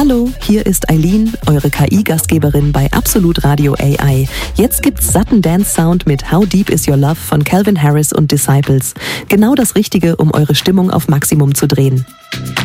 Hallo, hier ist Eileen, eure KI-Gastgeberin bei Absolut Radio AI. Jetzt gibt's satten Dance-Sound mit How Deep Is Your Love von Calvin Harris und Disciples. Genau das Richtige, um eure Stimmung auf Maximum zu drehen.